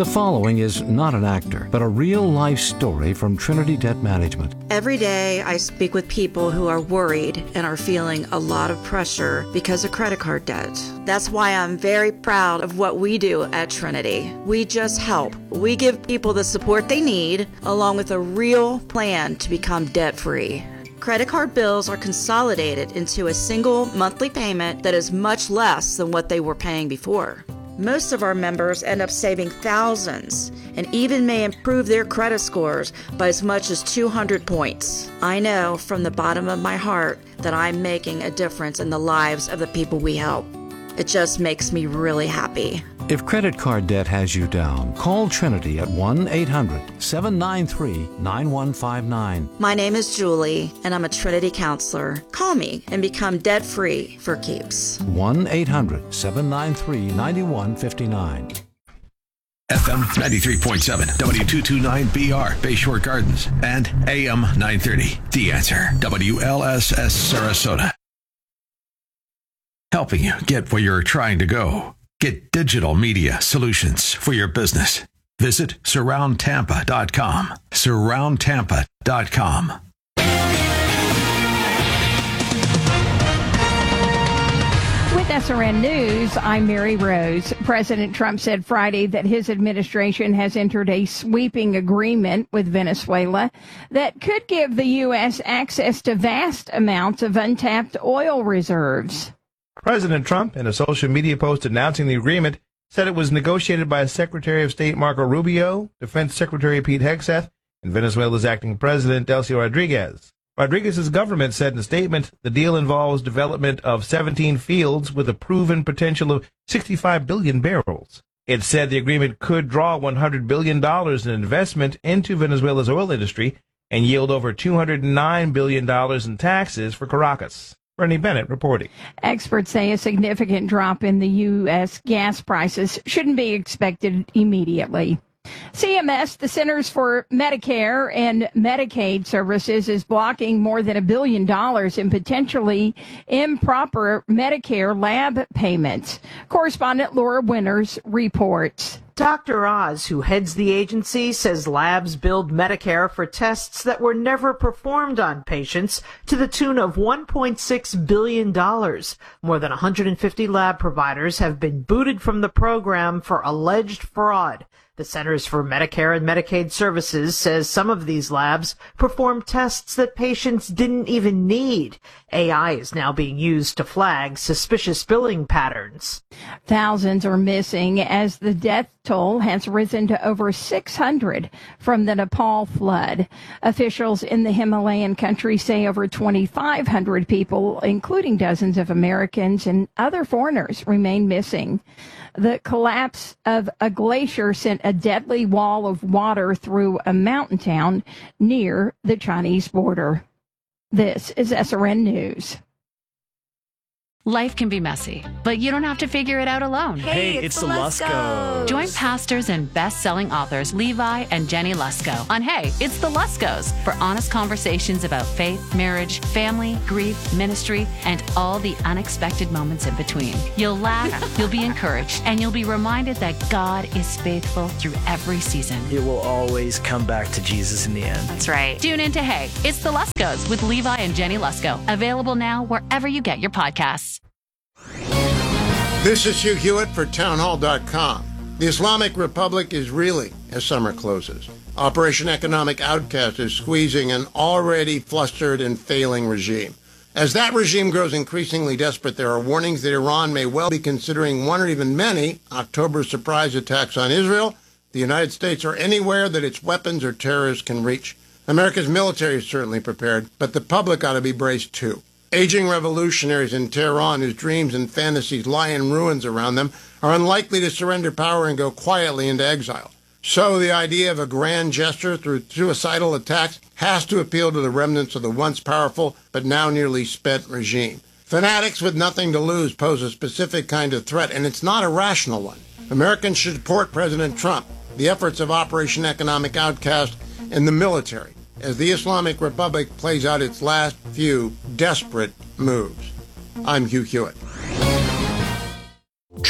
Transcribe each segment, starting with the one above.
The following is not an actor, but a real-life story from Trinity Debt Management. Every day I speak with people who are worried and are feeling a lot of pressure because of credit card debt. That's why I'm very proud of what we do at Trinity. We just help. We give people the support they need, along with a real plan to become debt-free. Credit card bills are consolidated into a single monthly payment that is much less than what they were paying before. Most of our members end up saving thousands and even may improve their credit scores by as much as 200 points. I know from the bottom of my heart that I'm making a difference in the lives of the people we help. It just makes me really happy. If credit card debt has you down, call Trinity at 1-800-793-9159. My name is Julie, and I'm a Trinity counselor. Call me and become debt-free for keeps. 1-800-793-9159. FM 93.7, W229BR, Bayshore Gardens, and AM 930. The Answer, WLSS Sarasota. Helping you get where you're trying to go. Get digital media solutions for your business. Visit surroundtampa.com. Surroundtampa.com. With SRN News, I'm Mary Rose. President Trump said Friday that his administration has entered a sweeping agreement with Venezuela that could give the U.S. access to vast amounts of untapped oil reserves. President Trump, in a social media post announcing the agreement, said it was negotiated by Secretary of State Marco Rubio, Defense Secretary Pete Hegseth, and Venezuela's acting president, Delcy Rodriguez. Rodriguez's government said in a statement, the deal involves development of 17 fields with a proven potential of 65 billion barrels. It said the agreement could draw $100 billion in investment into Venezuela's oil industry and yield over $209 billion in taxes for Caracas. Bernie Bennett reporting. Experts say a significant drop in the U.S. gas prices shouldn't be expected immediately. CMS, the Centers for Medicare and Medicaid Services, is blocking more than $1 billion in potentially improper Medicare lab payments. Correspondent Laura Winters reports. Dr. Oz, who heads the agency, says labs billed Medicare for tests that were never performed on patients to the tune of $1.6 billion. More than 150 lab providers have been booted from the program for alleged fraud. The Centers for Medicare and Medicaid Services says some of these labs perform tests that patients didn't even need. AI is now being used to flag suspicious billing patterns. Thousands are missing as the death toll has risen to over 600 from the Nepal flood. Officials in the Himalayan country say over 2,500 people, including dozens of Americans and other foreigners, remain missing. The collapse of a glacier sent a deadly wall of water through a mountain town near the Chinese border. This is SRN News. Life can be messy, but you don't have to figure it out alone. Hey, it's the Luskos. Join pastors and best-selling authors Levi and Jenny Lusko on Hey, It's the Luskos for honest conversations about faith, marriage, family, grief, ministry, and all the unexpected moments in between. You'll laugh, you'll be encouraged, and you'll be reminded that God is faithful through every season. It will always come back to Jesus in the end. That's right. Tune in to Hey, It's the Luskos with Levi and Jenny Lusko. Available now wherever you get your podcasts. This is Hugh Hewitt for townhall.com. The Islamic Republic is reeling as summer closes. Operation Economic Outcast is squeezing an already flustered and failing regime. As that regime grows increasingly desperate, there are warnings that Iran may well be considering one or even many October surprise attacks on Israel, the United States, or anywhere that its weapons or terrorists can reach. America's military is certainly prepared, but the public ought to be braced too. Aging revolutionaries in Tehran whose dreams and fantasies lie in ruins around them are unlikely to surrender power and go quietly into exile. So the idea of a grand gesture through suicidal attacks has to appeal to the remnants of the once powerful but now nearly spent regime. Fanatics with nothing to lose pose a specific kind of threat, and it's not a rational one. Americans should support President Trump, the efforts of Operation Economic Outcast, and the military as the Islamic Republic plays out its last few desperate moves. I'm Hugh Hewitt.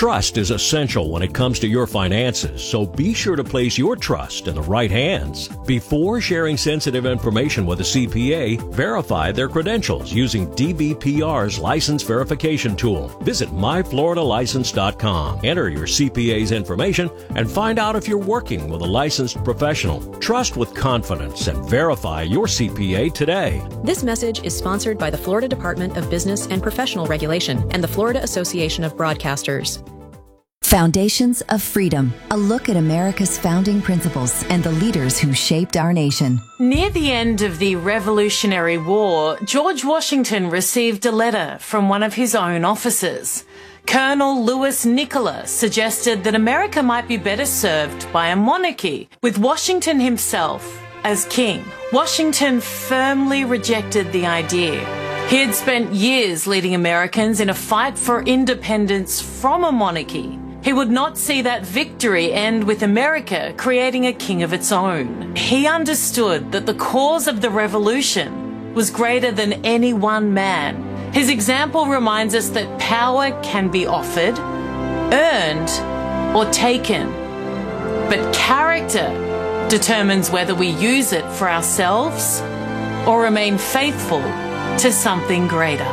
Trust is essential when it comes to your finances, so be sure to place your trust in the right hands. Before sharing sensitive information with a CPA, verify their credentials using DBPR's license verification tool. Visit myfloridalicense.com. Enter your CPA's information and find out if you're working with a licensed professional. Trust with confidence and verify your CPA today. This message is sponsored by the Florida Department of Business and Professional Regulation and the Florida Association of Broadcasters. Foundations of Freedom, a look at America's founding principles and the leaders who shaped our nation. Near the end of the Revolutionary War, George Washington received a letter from one of his own officers. Colonel Louis Nicholas suggested that America might be better served by a monarchy, with Washington himself as king. Washington firmly rejected the idea. He had spent years leading Americans in a fight for independence from a monarchy. He would not see that victory end with America creating a king of its own. He understood that the cause of the revolution was greater than any one man. His example reminds us that power can be offered, earned, or taken. But character determines whether we use it for ourselves or remain faithful to something greater.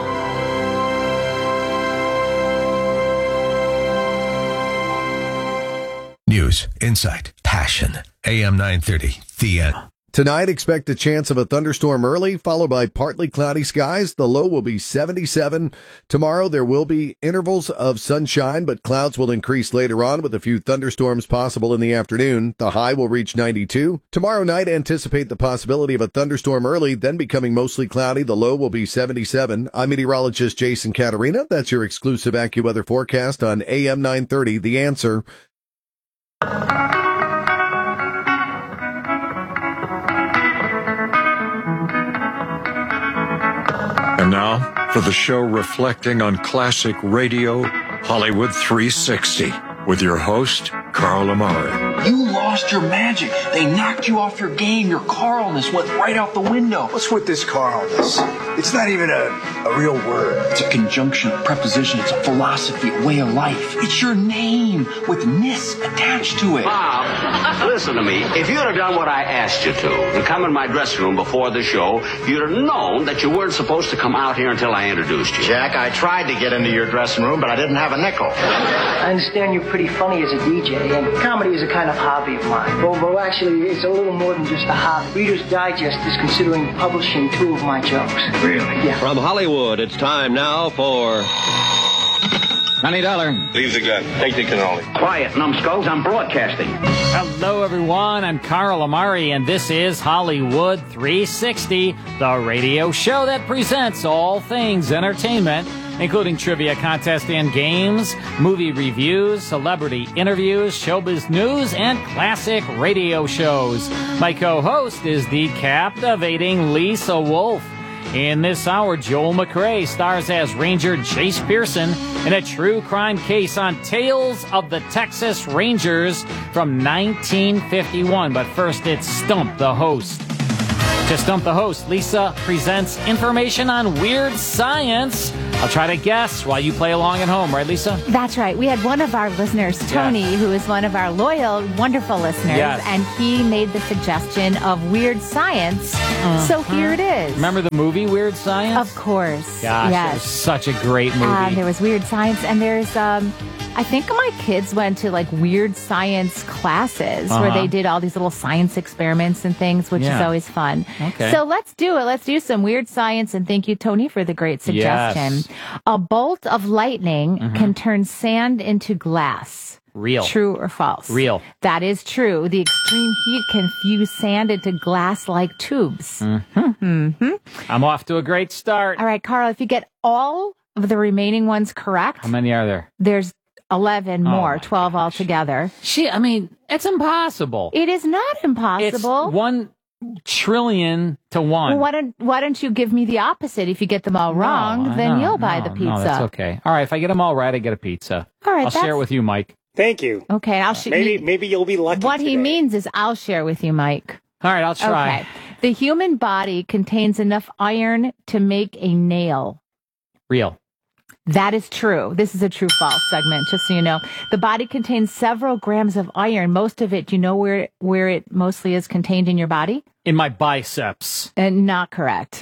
News, insight, passion. AM 930, The End. Tonight, expect a chance of a thunderstorm early, followed by partly cloudy skies. The low will be 77. Tomorrow, there will be intervals of sunshine, but clouds will increase later on with a few thunderstorms possible in the afternoon. The high will reach 92. Tomorrow night, anticipate the possibility of a thunderstorm early, then becoming mostly cloudy. The low will be 77. I'm meteorologist Jason Caterina. That's your exclusive AccuWeather forecast on AM 930, The Answer. And now, for the show reflecting on classic radio, Hollywood 360, with your host, Carl Amari. You lost your magic. They knocked you off your game. Your Carlness went right out the window. What's with this Carlness? It's not even a real word. It's a conjunction, a preposition. It's a philosophy, a way of life. It's your name with ness attached to it. Bob, listen to me. If you'd have done what I asked you to and come in my dressing room before the show, you'd have known that you weren't supposed to come out here until I introduced you. Jack, I tried to get into your dressing room, but I didn't have a nickel. I understand you're pretty funny as a DJ, and comedy is a kind of hobby of mine. Well, actually, it's a little more than just a hobby. Reader's Digest is considering publishing 2 of my jokes. Really? Yeah. From Hollywood, it's time now for... $20. Leave the gun. Take the cannoli. Quiet, numbskulls. I'm broadcasting. Hello, everyone. I'm Carl Amari, and this is Hollywood 360, the radio show that presents all things entertainment, including trivia contests and games, movie reviews, celebrity interviews, showbiz news, and classic radio shows. My co-host is the captivating Lisa Wolf. In this hour, Joel McRae stars as Ranger Chase Pearson in a true crime case on Tales of the Texas Rangers from 1951. But first, it's Stump the Host. To Stump the Host, Lisa presents information on weird science. I'll try to guess while you play along at home, right, Lisa? That's right. We had one of our listeners, Tony, who is one of our loyal, wonderful listeners, and he made the suggestion of weird science. So here it is. Remember the movie Weird Science? Of course. Gosh, yes. It was such a great movie. There was Weird Science, and there's... I think my kids went to like weird science classes where they did all these little science experiments and things, which is always fun. Okay. So let's do it. Let's do some weird science. And thank you, Tony, for the great suggestion. Yes. A bolt of lightning can turn sand into glass. Real. True or false? Real. That is true. The extreme heat can fuse sand into glass-like tubes. I'm off to a great start. All right, Carl, if you get all of the remaining ones correct. How many are there? There's 11 more, 12 altogether. It's impossible. It is not impossible. It's 1 trillion to 1. Well, why don't you give me the opposite? If you get them all wrong, then you'll buy the pizza. No, that's okay. All right, if I get them all right, I get a pizza. All right, I'll share it with you, Mike. Thank you. Okay, I'll maybe you'll be lucky. What he means is I'll share with you, Mike. All right, I'll try. Okay. The human body contains enough iron to make a nail. Real. That is true. This is a true-false segment, just so you know. The body contains several grams of iron. Most of it, do you know where it mostly is contained in your body? In my biceps. And not correct.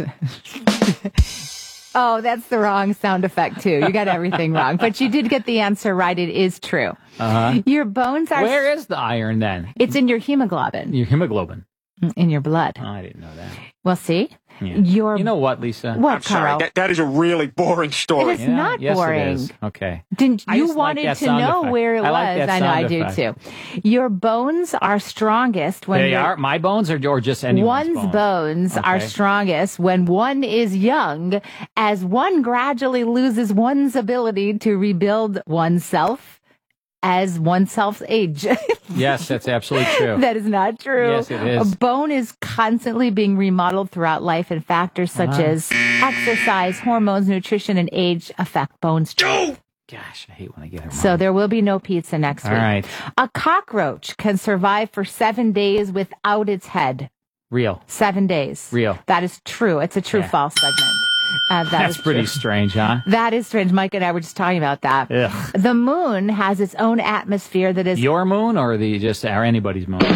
Oh, that's the wrong sound effect, too. You got everything wrong. But you did get the answer right. It is true. Uh-huh. Your bones are... Where is the iron, then? It's in your hemoglobin. Your hemoglobin. In your blood. Oh, I didn't know that. Well, see? Yeah. You know what, Lisa? What, Carl? That is a really boring story. It is not boring. Yes, it is. Okay. You wanted to know where it was. I know, I do too. Your bones are strongest when they are my bones, or just anyone's one's bones are strongest when one is young, as one gradually loses one's ability to rebuild oneself as oneself's age. Yes, that's absolutely true. That is not true. Yes, it is. A bone is constantly being remodeled throughout life, and factors such as exercise, hormones, nutrition, and age affect bone strength. Gosh, I hate when I get it wrong. So there will be no pizza next week. All right. A cockroach can survive for 7 days without its head. Real. 7 days. Real. That is true. It's a true-false segment. That's pretty strange, huh? That is strange. Mike and I were just talking about that. Ugh. The moon has its own atmosphere that is... Your moon or anybody's moon?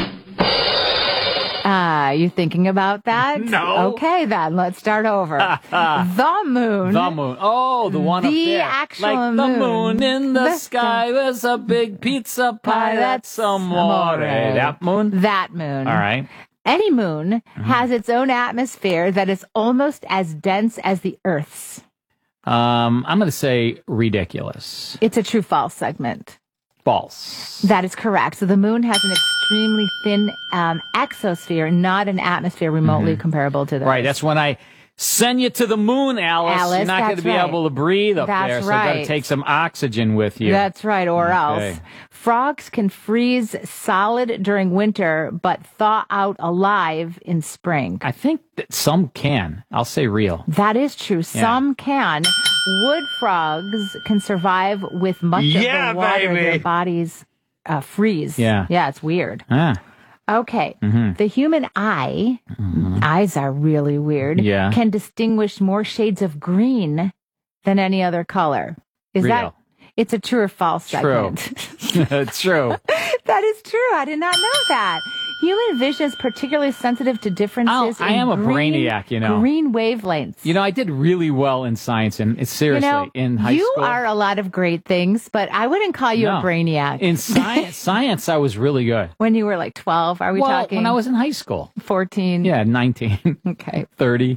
You thinking about that? No. Okay, then. Let's start over. The moon. The moon. Oh, the one up there. The actual like moon. the moon in the sky. There's a big pizza pie. That's amore. That moon? That moon. All right. Any moon has its own atmosphere that is almost as dense as the Earth's. I'm going to say ridiculous. It's a true-false segment. False. That is correct. So the moon has an extremely thin exosphere, not an atmosphere remotely comparable to the Right. Earth. That's when I send you to the moon, Alice. You're not going to be able to breathe up That's there, so right. you got to take some oxygen with you. That's right, or Okay. else. Frogs can freeze solid during winter, but thaw out alive in spring. I think that some can. I'll say real. That is true. Some can. Wood frogs can survive with much of the water their bodies freeze. Yeah. Yeah, it's weird. Ah. Okay. The human eye, eyes are really weird, Yeah. can distinguish more shades of green than any other color. Is Real. that... It's a true or false True. segment. True. That is true. I did not know that. Human vision is particularly sensitive to differences I am a brainiac, you know. green wavelengths. You know, I did really well in science, and seriously, in high you school. are a lot of great things, but I wouldn't call you a No. brainiac. In science, I was really good. When you were like 12, are we talking? When I was in high school. 14. Yeah, 19. Okay. 30.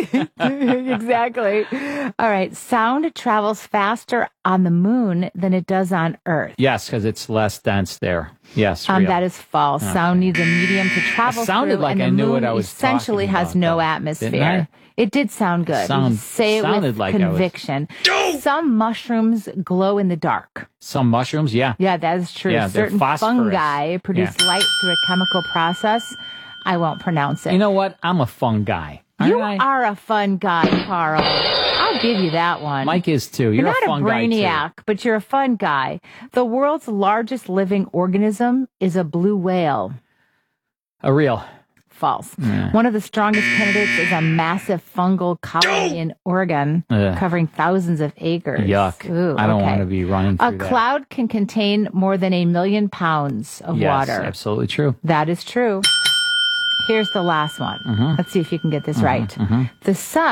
Exactly. All right. Sound travels faster on the moon than it does on Earth. Yes, because it's less dense there. Yes, real. That is false. Okay. Sound needs a medium to travel It sounded through, like and I the knew moon what I was essentially talking has about, no though. atmosphere. Didn't It did sound good. You say it sounded with like I was- conviction. Some mushrooms glow in the dark. Some mushrooms, yeah. Yeah, that is true. Yeah, they're Certain phosphorus. fungi produce Yeah. light through a chemical process. I won't pronounce it. You know what? I'm a fun guy. You aren't I? are a fun guy, Carl. I'll give you that one. Mike is too. You're not a fun guy, too. brainiac, but you're a fun guy. The world's largest living organism is a blue whale. A real. False. Yeah. One of the strongest candidates is a massive fungal colony in Oregon, Ugh. covering thousands of acres. Yuck. Ooh, I don't okay. want to be running A through that. cloud can contain more than 1 million pounds of Yes, water. absolutely true. That is true. Here's the last one. Let's see if you can get this right. The sun